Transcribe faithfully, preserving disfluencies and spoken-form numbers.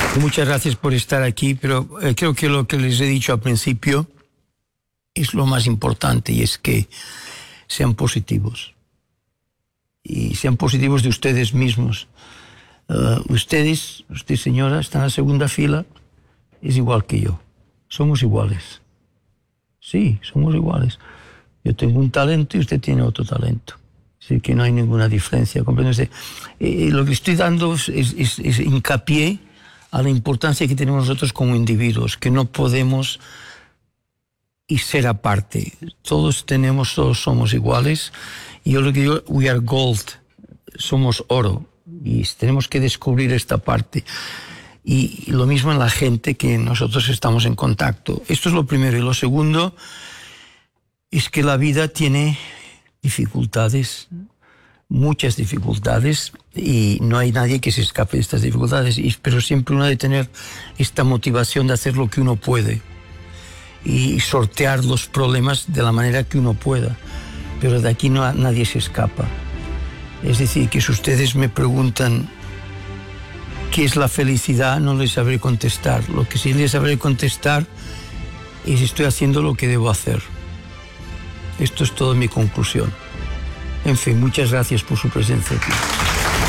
Muchas gracias por estar aquí, pero eh, creo que lo que les he dicho al principio es lo más importante, y es que sean positivos. Y sean positivos de ustedes mismos. Uh, ustedes, usted señora, está en la segunda fila, es igual que yo. Somos iguales. Sí, somos iguales. Yo tengo un talento y usted tiene otro talento. Así que no hay ninguna diferencia. ¿Comprendes? Eh, lo que estoy dando es, es, es hincapié a la importancia que tenemos nosotros como individuos, que no podemos y ser aparte. Todos tenemos, todos somos iguales. Y yo lo que digo, we are gold, somos oro. Y tenemos que descubrir esta parte. Y, y lo mismo en la gente que nosotros estamos en contacto. Esto es lo primero. Y lo segundo es que la vida tiene dificultades, muchas dificultades, y no hay nadie que se escape de estas dificultades. Y, pero siempre uno debe tener esta motivación de hacer lo que uno puede y sortear los problemas de la manera que uno pueda. Pero de aquí no, nadie se escapa. Es decir, que si ustedes me preguntan qué es la felicidad, no les sabré contestar. Lo que sí les sabré contestar es: estoy haciendo lo que debo hacer. Esto es toda mi conclusión. En fin, muchas gracias por su presencia aquí.